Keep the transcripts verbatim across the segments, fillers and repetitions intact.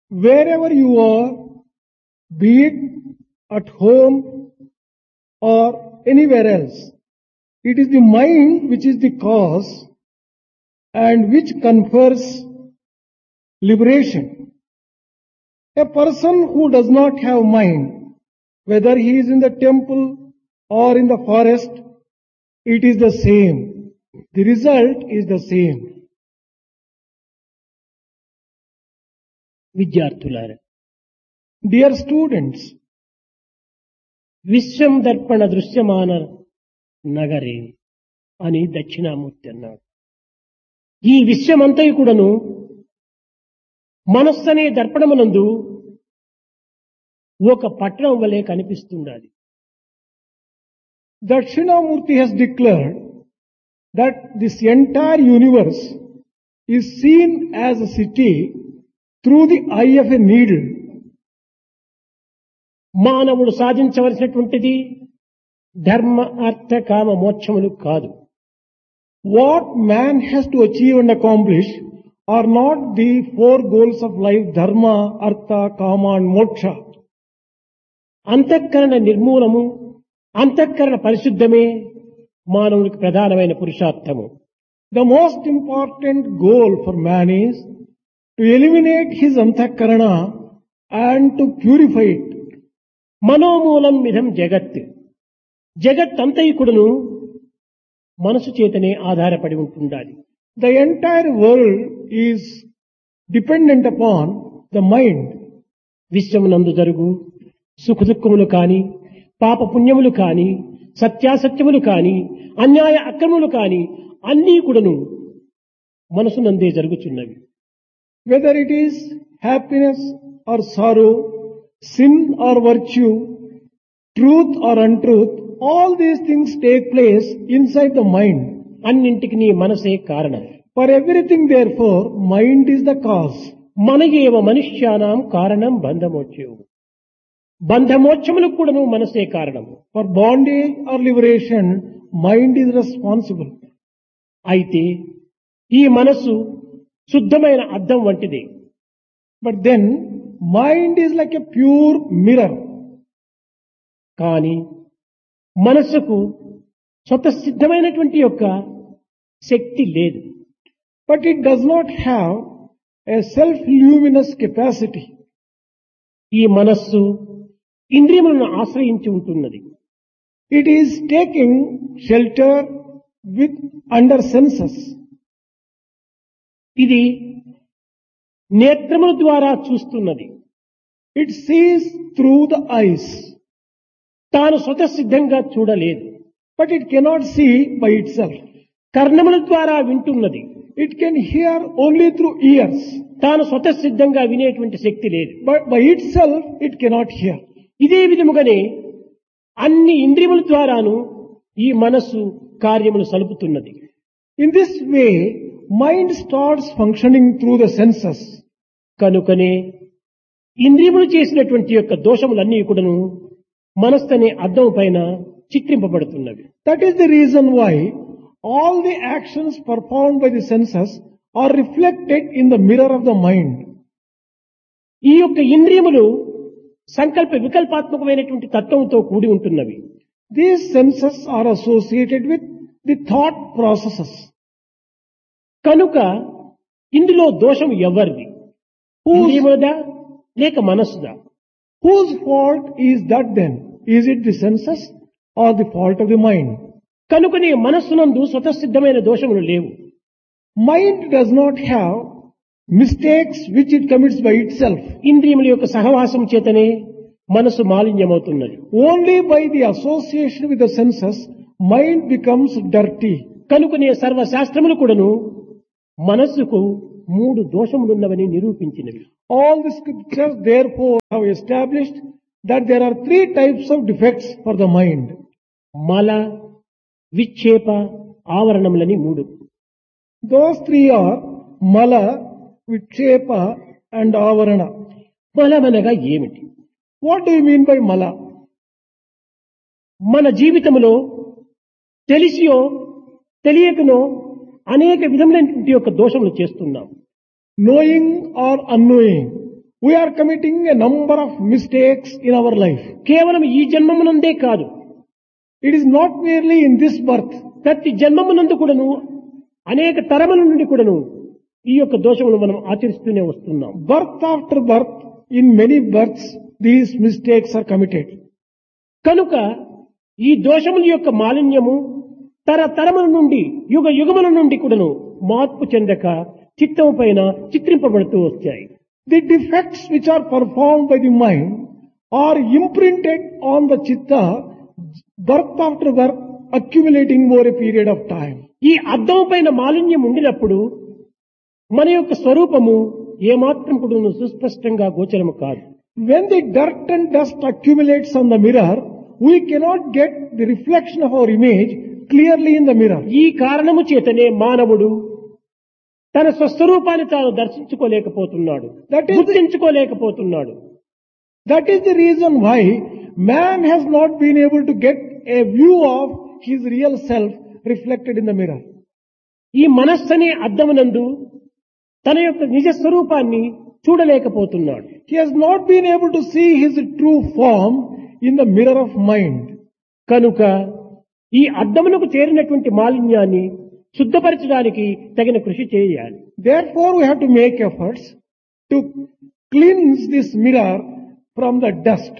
wherever you are, be it at home or anywhere else, it is the mind which is the cause and which confers liberation. A person who does not have mind, whether he is in the temple or in the forest, it is the same. The result is the same. విద్యార్థులారా, Dear students, విశ్వం దర్పణ దృశ్యమాన నగరే అని దక్షిణామూర్తి అన్నాడు. ఈ విశ్వమంతయు కూడాను మనస్సు అనే దర్పణమునందు ఒక పట్టణం వలె కనిపిస్తుండాలి. Dakshinamurti has declared that this entire universe is seen as a city through the eye of a needle. మానవుడు సాధించవలసినటువంటిది ధర్మ అర్థ కామ మోక్షములు కాదు. What man has to achieve and accomplish are not the four goals of life, dharma, artha, kama and moksha. అంతఃకరణ నిర్మూలము, అంతఃకరణ పరిశుద్ధమే మానవునికి ప్రధానమైన పురుషార్థము. The most important goal for man is to eliminate his antahkarana and to purify it. మనోమూలం మిథం జగత్. జగత్ అంతైకుడును మనసు చేతనే ఆధారపడి ఉంటుండాలి. The entire world is dependent upon the mind. విశ్వమునందు జరుగు సుఖదుఖములు కాని, పాప పుణ్యములు కాని, సత్యాసత్యములు కాని, అన్యాయ అక్రములు కాని అన్నీ కూడాను మనసునందే జరుగుచున్నవి. Whether it is happiness or sorrow, sin or virtue, truth or untruth, all these things take place inside the mind. అన్నింటికి నీ మనసే కారణం. For everything, therefore, mind is the cause. మనయేవ మనుష్యానాం కారణం బంధమోక్షము. బంధమోక్షములకు కూడాను మనసే కారణం. For bondage or liberation, mind is responsible. అయితే ఈ మనసు శుద్ధమైన అద్దం వంటిది. But then, mind is like a pure mirror. కానీ మనసుకు స్వతసిద్ధమైనటువంటి యొక్క శక్తి లేదు. But it does not have a self-luminous capacity. ఈ మనస్సు ఇంద్రియములను ఆశ్రయించి ఉంటున్నది. It is taking shelter with under senses. ఇది నేత్రముల ద్వారా చూస్తున్నది. It sees through the eyes. తాను స్వతసిద్ధంగా చూడలేదు. But it cannot see by itself. కర్ణముల ద్వారా వింటున్నది. It can hear only through ears. తాను స్వతసిద్ధంగా వినేటువంటి శక్తి లేదు. But by itself, it cannot hear. ఇదే విధముగానే అన్ని ఇంద్రియముల ద్వారాను ఈ మనస్సు కార్యములు సలుపుతున్నది. In this way, mind starts functioning through the senses. కనుకనే ఇంద్రియములు చేసినటువంటి యొక్క దోషములన్నీ కూడాను మనస్సు అనే అద్దం పైన చిత్రింపబడుతున్నవి. That is the reason why all the actions performed by the senses are reflected in the mirror of the mind. ఈ యొక్క ఇంద్రియములు సంకల్ప వికల్పాత్మకమైనటువంటి తత్వంతో కూడి ఉంటున్నవి. These senses are associated with the thought processes. కనుక ఇందులో దోషం ఎవరిది? ఇంద్రియములదా లేక మనస్సుదా? Whose fault is that then? Is it the senses or the fault of the mind? కనుకనే మనస్సునందు స్వతసిద్ధమైన దోషములు లేవు. Mind does not have mistakes which it commits by itself. ఇంద్రియముల యొక్క సహవాసం చేతనే మనసు మాలిన్యమవుతున్నది. Only by the association with the senses, mind becomes dirty. కనుకనే సర్వశాస్త్రములు కూడాను మనస్సుకు మూడు దోషములున్నవని నిరూపించినవి. All the scriptures therefore have established that there are three types of defects for the mind. మల, విక్షేప, ఆవరణములని మూడు. Those three are mala, vikshepa and avarana. మలమనగా ఏమిటి? What do you mean by mala? మన జీవితంలో తెలిసియో తెలియకనో అనేక విధములైనటువంటి యొక్క దోషములు చేస్తున్నాం. Knowing or unknowing, We are committing a number of mistakes in our life. కేవలం ఈ జన్మమునందే కాదు, It is not merely in this birth. ప్రతి జన్మమునందు కూడాను అనేక తరముల నుండి కూడాను ఈ యొక్క దోషమును మనం ఆచరిస్తూనే వస్తున్నాం. Birth after birth, in many births, these mistakes are committed. కనుక ఈ దోషముల యొక్క మాలిన్యము తరతరముల నుండి యుగ యుగముల నుండి కూడాను మార్పు చెందక చిత్తము పైన చిత్రింపబడుతూ వచ్చాయి. The defects which are performed by the mind are imprinted on the chitta, birth after birth, accumulating over a period of time. ఈ అద్దం పైన మాలిన్యం ఉండినప్పుడు మన యొక్క స్వరూపము ఏమాత్రం కూడా సుస్పష్టంగా గోచరము కాదు. When the dirt and dust accumulates on the mirror, we cannot get the reflection of our image clearly in the mirror. ఈ కారణము చేతనే మానవుడు తన స్వస్వరూపాన్ని తాను దర్శించుకోలేకపోతున్నాడు, That is the- గుర్తించుకోలేకపోతున్నాడు. That is the reason why man has not been able to get a view of his real self reflected in the mirror. ఈ మనస్సనే అద్దమునందు తన యొక్క నిజ స్వరూపాన్ని చూడలేకపోతున్నాడు. He has not been able to see his true form in the mirror of mind. కనుక ఈ అద్దమునకు చేరినటువంటి మాలిన్యాన్ని శుద్ధపరచడానికి తగిన కృషి చేయాలి. Therefore, we have to make efforts to cleanse this mirror from the dust.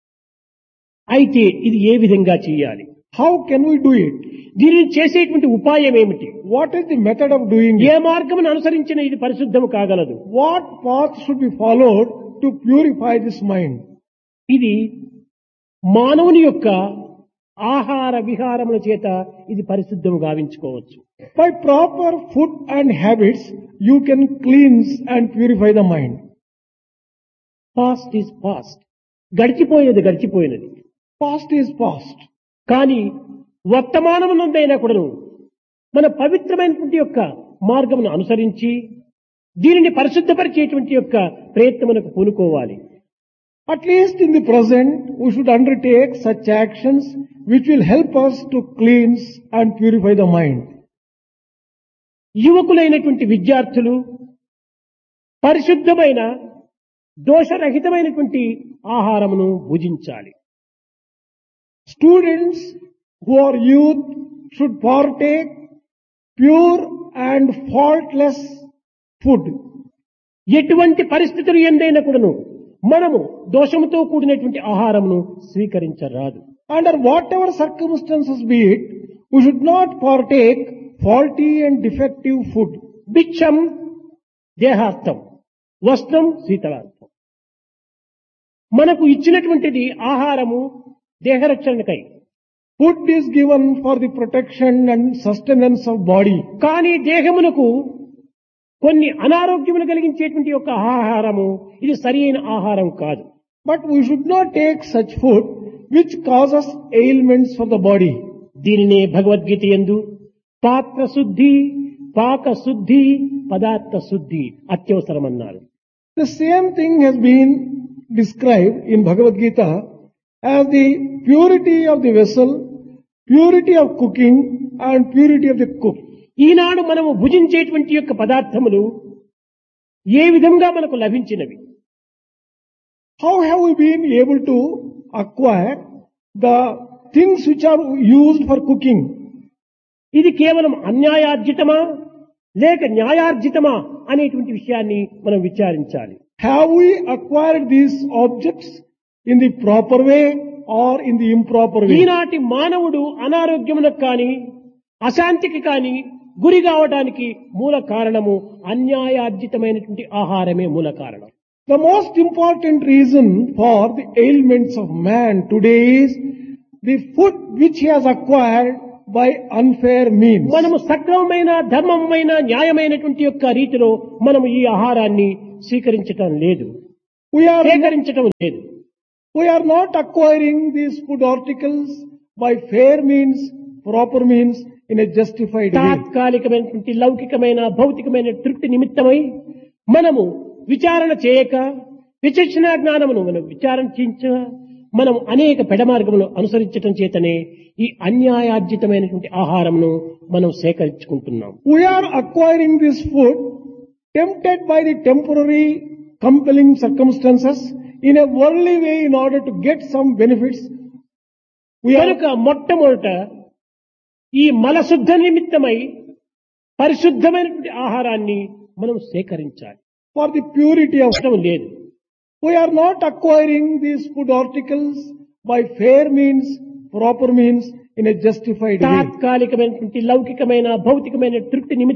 అయితే ఇది ఏ విధంగా చేయాలి? How can we do it? దీనిని చేసేటువంటి ఉపాయం ఏమిటి? What is the method of doing A it? మార్గమును అనుసరించిన ఇది పరిశుద్ధము కాగలదు? What path should be followed to purify this mind? ఇది మానవుని యొక్క ఆహార విహారముల చేత ఇది పరిశుద్ధము గావించుకోవచ్చు. By proper food and habits, you can cleanse and purify the mind. Past is past, గడిచిపోయేది గడిచిపోయినది. Past is past. కానీ వర్తమానమునందైనా కూడాను మన పవిత్రమైనటువంటి యొక్క మార్గమును అనుసరించి దీనిని పరిశుద్ధపరిచేటువంటి యొక్క ప్రయత్నమునకు పూనుకోవాలి. At least in the present, we should undertake such actions which will help us to cleanse and purify the mind. యువకులైనటువంటి విద్యార్థులు పరిశుద్ధమైన దోషరహితమైనటువంటి ఆహారమును భుజించాలి. Students who are youth should partake pure and faultless food. ఎటువంటి పరిస్థితులు ఎందైనా కూడాను మనము దోషముతో కూడినటువంటి ఆహారమును స్వీకరించరాదు. Under whatever circumstances be it, we should not partake faulty and defective food. బిచ్చం దేహార్థం, వస్త్రం శీతలార్థం. మనకు ఇచ్చినటువంటిది ఆహారము దేహరక్షణకై, Food is given for the protection and sustenance of body. కానీ దేహమునకు కొన్ని అనారోగ్యములు కలిగించేటువంటి యొక్క ఆహారము ఇది సరి అయిన ఆహారం కాదు. But we should not take such food which causes ailments for the body. దీనినే భగవద్గీత యందు పాత్ర శుద్ధి, పాక శుద్ధి, పదార్థ శుద్ధి అత్యవసరమన్నారు. The same thing has been described in Bhagavad Gita as the purity of the vessel, purity of cooking and purity of the cook. ఈనాడు మనము భుజించేటువంటి యొక్క పదార్థములు ఏ విధంగా మనకు లభించినవి? How have we been able to acquire the things which are used for cooking? ఇది కేవలం అన్యాయార్జితమా లేక న్యాయార్జితమా అనేటువంటి విషయాన్ని మనం విచారించాలి. Have we acquired these objects in the proper way or in the improper way? ఈనాటి మానవుడు అనారోగ్యములకు కానీ అశాంతికి కానీ గురి కావడానికి మూల కారణము అన్యాయార్జితమైనటువంటి ఆహారమే మూల కారణం. The most important reason for the ailments of man today is the food which he has acquired by unfair means. మనము సక్రమమైన ధర్మమైన న్యాయమైనటువంటి యొక్క రీతిలో మనము ఈ ఆహారాన్ని స్వీకరించటం లేదు, We are, సేకరించటం లేదు. we are not acquiring these food articles by fair means, proper means, in a justified way. తాత్కాలికమైనటువంటి లౌకికమైన భౌతికమైన తృప్తి నిమిత్తమై మనము విచారణ చేయక విచక్షణ జ్ఞానమును మనం విచారణ చేయించ మనం అనేక పెడమార్గములు అనుసరించటం చేతనే ఈ అన్యాయార్జితమైనటువంటి ఆహారమును మనం సేకరించుకుంటున్నాం. We are acquiring this food tempted by the temporary compelling circumstances in a worldly way in order to get some benefits. We are కనుక మొట్టమొదట ఈ మలశుద్ధ నిమిత్తమై పరిశుద్ధమైనటువంటి ఆహారాన్ని మనం సేకరించాలి. for the purity of. అవసరం లేదు. We are not acquiring these food articles by fair means, proper means, in a justified way. తాత్కాలికమైనటువంటి లౌకికమైన భౌతికమైన తృప్తి నిమిత్తం